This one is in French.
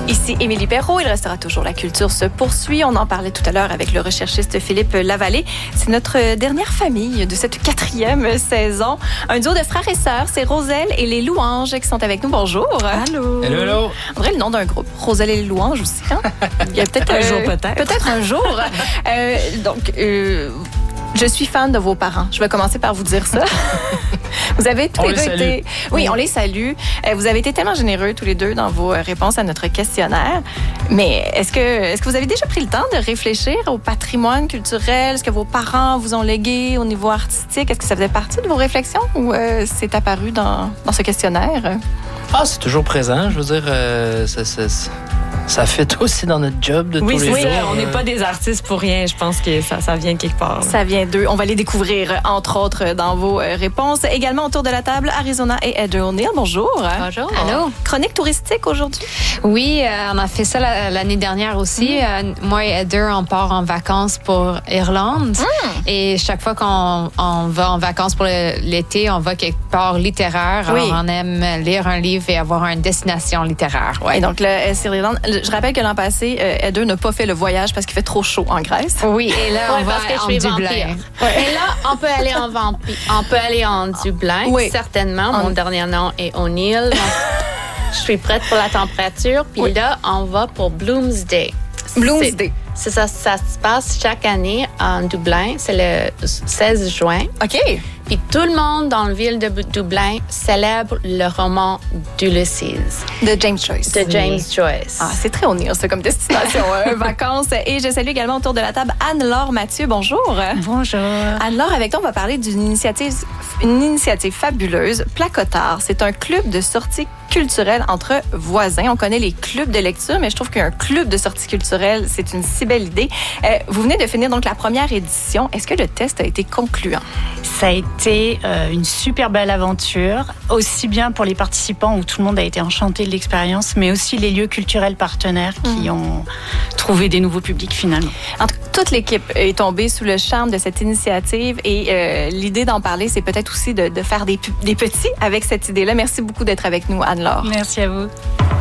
Ici Émilie Perrault, il restera toujours La Culture se poursuit. On en parlait tout à l'heure avec le recherchiste Philippe Lavallée. C'est notre dernière famille de cette 4e saison. Un duo de frères et sœurs, c'est Roselle et les Louanges qui sont avec nous. Bonjour. Allô. Hello, hello. On dirait le nom d'un groupe. Roselle et les Louanges aussi. Hein? Il y a peut-être un jour, peut-être. Peut-être un jour. Je suis fan de vos parents. Je vais commencer par vous dire ça. Vous avez tous les deux été... Oui, on les salue. Vous avez été tellement généreux tous les deux dans vos réponses à notre questionnaire. Mais est-ce que vous avez déjà pris le temps de réfléchir au patrimoine culturel, ce que vos parents vous ont légué au niveau artistique? Est-ce que ça faisait partie de vos réflexions ou c'est apparu dans ce questionnaire? Ah, c'est toujours présent. Je veux dire, ça fait aussi dans notre job de tous les jours. Oui, on n'est pas des artistes pour rien. Je pense que ça vient de quelque part. Ça vient d'eux. On va les découvrir, entre autres, dans vos réponses. Également autour de la table, Arizona et Heather O'Neill. Bonjour. Bonjour. Allô. Chronique touristique aujourd'hui? Oui, on a fait ça l'année dernière aussi. Moi et Heather, on part en vacances pour Irlande. Et chaque fois qu'on va en vacances pour l'été, on va quelque part littéraire. Oui. Alors, on aime lire un livre et avoir une destination littéraire. Ouais. Et donc, c'est l'Irlande. Je rappelle que l'an passé, Heather n'a pas fait le voyage parce qu'il fait trop chaud en Grèce. Oui, et là, on va parce que je en suis Dublin. vampire. Et là, on peut aller en vampire. On peut aller en Dublin, Oui. certainement. Mon dernier nom est O'Neill. Je suis prête pour la température. Puis là, on va pour Bloomsday. Bloomsday. C'est ça se passe chaque année en Dublin. C'est le 16 juin. OK. Puis tout le monde dans la ville de Dublin célèbre le roman d'Ulysses. De James Joyce. De James Joyce. Ah, c'est très O'Neill, ça, comme destination, vacances. Et je salue également autour de la table Anne-Laure Mathieu. Bonjour. Bonjour. Anne-Laure, avec toi, on va parler d'une initiative fabuleuse, Placotard. C'est un club de sortie culturelle entre voisins. On connaît les clubs de lecture, mais je trouve qu'un club de sortie culturelle, c'est une si belle idée. Vous venez de finir donc la première édition. Est-ce que le test a été concluant? Ça a été une super belle aventure, aussi bien pour les participants où tout le monde a été enchanté de l'expérience, mais aussi les lieux culturels partenaires qui ont trouvé des nouveaux publics finalement. Toute l'équipe est tombée sous le charme de cette initiative et l'idée d'en parler, c'est peut-être aussi de faire des petits avec cette idée-là. Merci beaucoup d'être avec nous, Anne-Laure. Merci à vous.